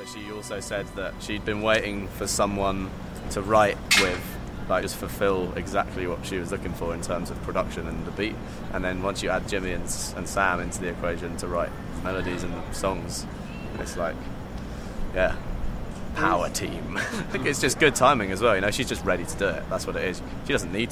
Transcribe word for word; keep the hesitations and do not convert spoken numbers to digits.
But she also said that she'd been waiting for someone to write with, like just fulfill exactly what she was looking for in terms of production and the beat. And then once you add Jimmy and, and Sam into the equation to write melodies and songs, it's like, yeah, power team. I think it's just good timing as well. You know, she's just ready to do it. That's what it is. She doesn't need